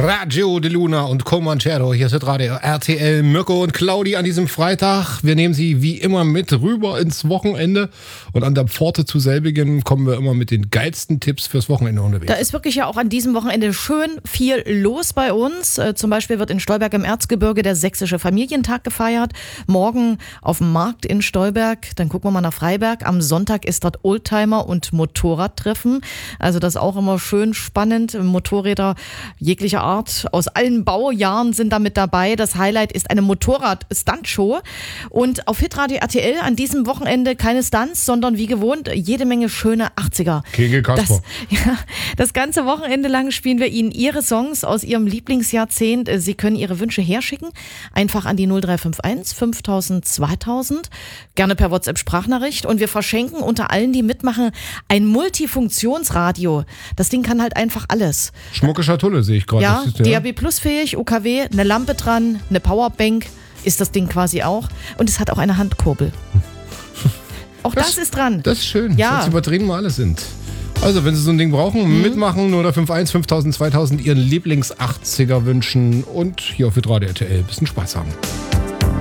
Radio de Luna und Comanchero. Hier ist Radio RTL, Mirko und Claudi an diesem Freitag. Wir nehmen Sie wie immer mit rüber ins Wochenende. Und an der Pforte zu selbigen kommen wir immer mit den geilsten Tipps fürs Wochenende unterwegs. Da ist wirklich ja auch an diesem Wochenende schön viel los bei uns. Zum Beispiel wird in Stolberg im Erzgebirge der Sächsische Familientag gefeiert. Morgen auf dem Markt in Stolberg. Dann gucken wir mal nach Freiberg. Am Sonntag ist dort Oldtimer- und Motorradtreffen. Also das ist auch immer schön spannend. Motorräder jeglicher Art aus allen Baujahren sind da mit dabei. Das Highlight ist eine Motorrad-Stunt-Show. Und auf Hitradio RTL an diesem Wochenende keine Stunts, sondern wie gewohnt jede Menge schöne 80er. Kegel Kasper. Das ganze Wochenende lang spielen wir Ihnen Ihre Songs aus Ihrem Lieblingsjahrzehnt. Sie können Ihre Wünsche herschicken. Einfach an die 0351 5000 2000. Gerne per WhatsApp-Sprachnachricht. Und wir verschenken unter allen, die mitmachen, ein Multifunktionsradio. Das Ding kann halt einfach alles. Schmucke Schatulle sehe ich gerade. Ja, DAB Plus fähig, UKW, eine Lampe dran, eine Powerbank ist das Ding quasi auch. Und es hat auch eine Handkurbel. Auch das ist dran. Das ist schön. Ja. Sonst überdrehen wir alles sind. Also, wenn Sie so ein Ding brauchen, mitmachen, 0351 5000 2000, Ihren Lieblings-80er wünschen und hier auf Hitradio RTL ein bisschen Spaß haben.